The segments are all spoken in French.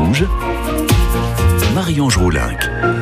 Rouge, Marie-Ange Roulinck.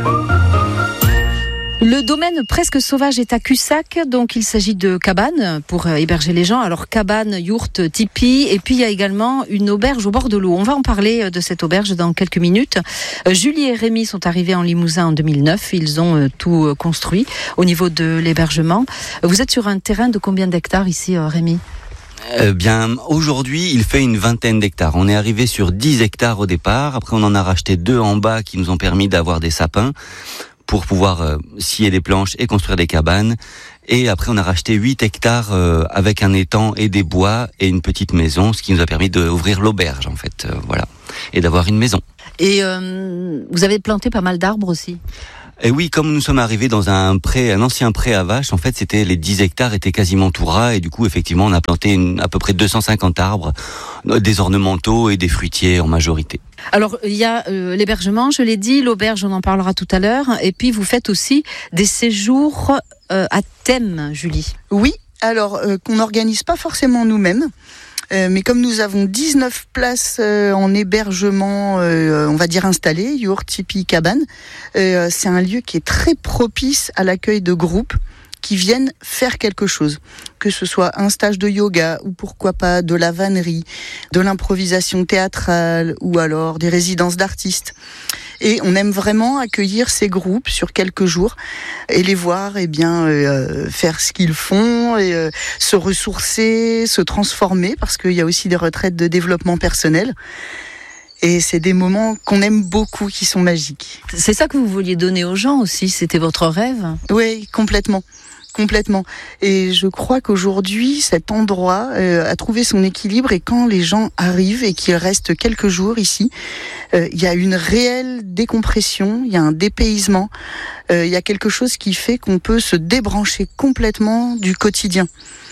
Le domaine presque sauvage est à Cussac, donc il s'agit de cabanes pour héberger les gens. Alors cabane, yourte, tipi, et puis il y a également une auberge au bord de l'eau. On va en parler de cette auberge dans quelques minutes. Julie et Rémi sont arrivés en Limousin en 2009. Ils ont tout construit au niveau de l'hébergement. Vous êtes sur un terrain de combien d'hectares ici, Rémi ? Bien, aujourd'hui, il fait une vingtaine d'hectares. On est arrivé sur 10 hectares au départ. Après, on en a racheté 2 en bas qui nous ont permis d'avoir des sapins pour pouvoir scier des planches et construire des cabanes. Et après, on a racheté 8 hectares avec un étang et des bois et une petite maison, ce qui nous a permis d'ouvrir l'auberge, en fait, voilà, et d'avoir une maison. Et vous avez planté pas mal d'arbres aussi ? Et oui, comme nous sommes arrivés dans un ancien pré à vaches, en fait, les 10 hectares étaient quasiment tout ras, et du coup, effectivement, on a planté à peu près 250 arbres, des ornementaux et des fruitiers en majorité. Alors, il y a l'hébergement, je l'ai dit, l'auberge, on en parlera tout à l'heure, et puis vous faites aussi des séjours à thème, Julie. Oui, alors qu'on n'organise pas forcément nous-mêmes. Mais comme nous avons 19 places en hébergement, on va dire installées, yourte, tipi, cabane, c'est un lieu qui est très propice à l'accueil de groupes qui viennent faire quelque chose. Que ce soit un stage de yoga ou pourquoi pas de la vannerie, de l'improvisation théâtrale ou alors des résidences d'artistes. Et on aime vraiment accueillir ces groupes sur quelques jours et les voir faire ce qu'ils font, et se ressourcer, se transformer, parce qu'il y a aussi des retraites de développement personnel. Et c'est des moments qu'on aime beaucoup, qui sont magiques. C'est ça que vous vouliez donner aux gens aussi, c'était votre rêve ? Oui, complètement. Et je crois qu'aujourd'hui, cet endroit a trouvé son équilibre, et quand les gens arrivent et qu'ils restent quelques jours ici, il y a une réelle décompression, il y a un dépaysement, il y a quelque chose qui fait qu'on peut se débrancher complètement du quotidien.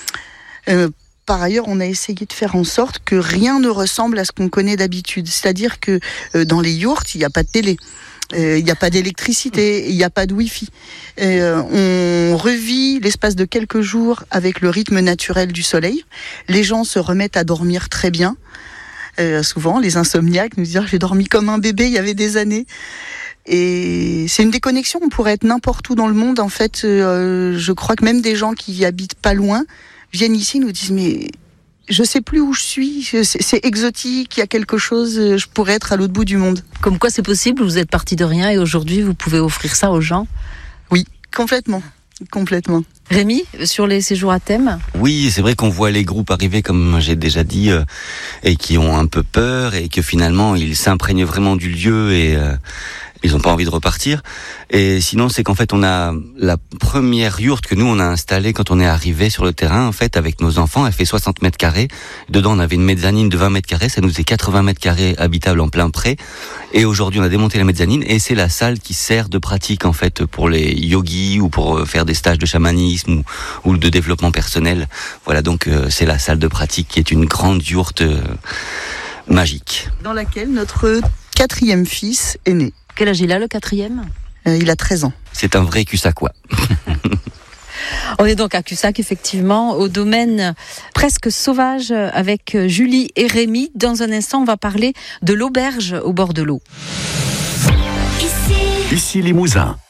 Par ailleurs, on a essayé de faire en sorte que rien ne ressemble à ce qu'on connaît d'habitude. C'est-à-dire que dans les yourtes, il n'y a pas de télé. Il n'y a pas d'électricité, il n'y a pas de wifi. On revit l'espace de quelques jours avec le rythme naturel du soleil. Les gens se remettent à dormir très bien. Souvent, les insomniaques nous disent « j'ai dormi comme un bébé il y avait des années ». Et c'est une déconnexion, on pourrait être n'importe où dans le monde. En fait, je crois que même des gens qui habitent pas loin viennent ici et nous disent « mais je sais plus où je suis, c'est exotique, il y a quelque chose, je pourrais être à l'autre bout du monde ». Comme quoi c'est possible, vous êtes parti de rien et aujourd'hui vous pouvez offrir ça aux gens ? Oui, complètement. Rémi, sur les séjours à thème ? Oui, c'est vrai qu'on voit les groupes arriver, comme j'ai déjà dit, et qui ont un peu peur, et que finalement ils s'imprègnent vraiment du lieu, et ils n'ont pas envie de repartir. Et sinon, c'est qu'en fait, on a la première yourte que nous, on a installée quand on est arrivé sur le terrain, en fait, avec nos enfants. Elle fait 60 mètres carrés. Dedans, on avait une mezzanine de 20 mètres carrés. Ça nous faisait 80 mètres carrés habitables en plein pré. Et aujourd'hui, on a démonté la mezzanine, et c'est la salle qui sert de pratique, en fait, pour les yogis ou pour faire des stages de chamanisme ou de développement personnel. Voilà, donc c'est la salle de pratique qui est une grande yourte magique. Dans laquelle notre 4e fils est né. Quel âge il a, le 4e ? Il a 13 ans. C'est un vrai Cussacois. On est donc à Cussac, effectivement, au domaine presque sauvage avec Julie et Rémi. Dans un instant, on va parler de l'auberge au bord de l'eau. Ici Limousin.